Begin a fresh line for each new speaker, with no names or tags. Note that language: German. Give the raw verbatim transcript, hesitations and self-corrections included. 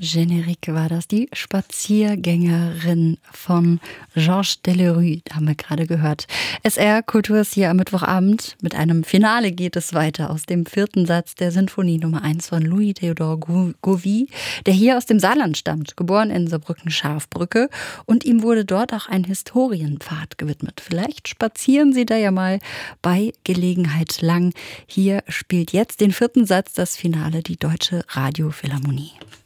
Generique war das, die Spaziergängerin von Georges Delerue, haben wir gerade gehört. S R Kultur ist hier am Mittwochabend. Mit einem Finale geht es weiter aus dem vierten Satz der Sinfonie Nummer eins von Louis Théodore Gauvie, der hier aus dem Saarland stammt, geboren in Saarbrücken-Scharfbrücke, und ihm wurde dort auch ein Historienpfad gewidmet. Vielleicht spazieren Sie da ja mal bei Gelegenheit lang. Hier spielt jetzt den vierten Satz das Finale die Deutsche Radiophilharmonie.